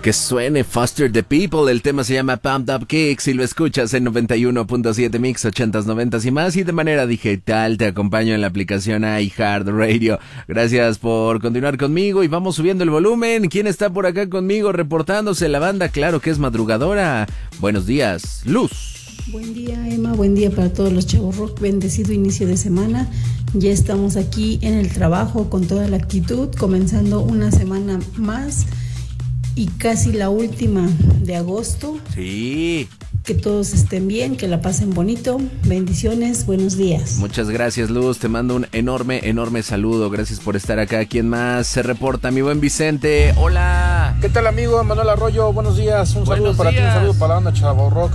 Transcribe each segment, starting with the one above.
Que suene Foster the People. El tema se llama Pumped Up Kicks y lo escuchas en 91.7 Mix, 80s, 90s y más. Y de manera digital te acompaño en la aplicación iHeartRadio. Gracias por continuar conmigo y vamos subiendo el volumen. ¿Quién está por acá conmigo reportándose? La banda, claro que es madrugadora. Buenos días, Luz. Buen día, Emma, buen día para todos los chavos rock, bendecido inicio de semana. Ya estamos aquí en el trabajo con toda la actitud, comenzando una semana más y casi la última de agosto. Sí. Que todos estén bien, que la pasen bonito, bendiciones, buenos días. Muchas gracias, Luz, te mando un enorme saludo, gracias por estar acá. ¿Quién más se reporta? Mi buen Vicente, hola. ¿Qué tal, amigo? Manuel Arroyo, buenos días, un buenos saludo para ti, un saludo para la banda Chavo Rock.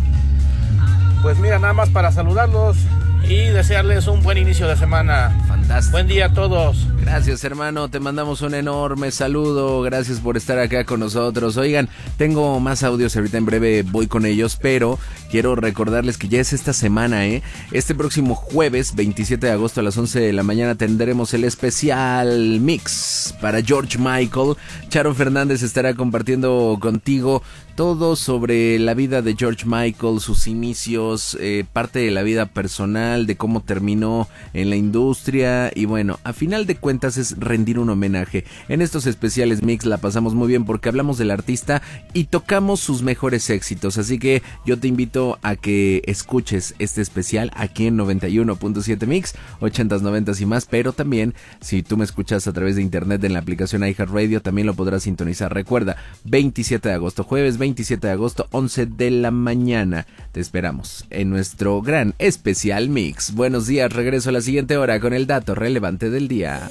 Pues mira, nada más para saludarlos y desearles un buen inicio de semana. Fantástico. Buen día a todos. Gracias, hermano, te mandamos un enorme saludo, gracias por estar acá con nosotros. Oigan, tengo más audios, ahorita en breve voy con ellos, pero quiero recordarles que ya es esta semana, Este próximo jueves, 27 de agosto a las 11 de la mañana tendremos el especial mix para George Michael. Charo Fernández estará compartiendo contigo todo sobre la vida de George Michael, sus inicios, parte de la vida personal, de cómo terminó en la industria y bueno, a final de cuentas es rendir un homenaje. En estos especiales mix la pasamos muy bien porque hablamos del artista y tocamos sus mejores éxitos, así que yo te invito a que escuches este especial aquí en 91.7 Mix, 80s, 90s y más, pero también si tú me escuchas a través de internet en la aplicación iHeartRadio también lo podrás sintonizar. Recuerda, 27 de agosto, jueves 27 de agosto, 11 de la mañana. Te esperamos en nuestro gran especial mix. Buenos días, regreso a la siguiente hora con el dato relevante del día.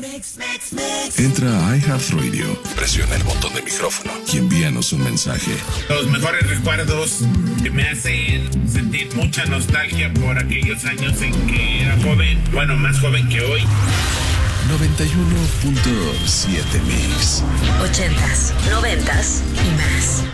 Entra a iHeartRadio, presiona el botón de micrófono y envíanos un mensaje. Los mejores recuerdos que me hacen sentir mucha nostalgia por aquellos años en que era joven, bueno, más joven que hoy. 91.7 Mix. 80s, 90s y más.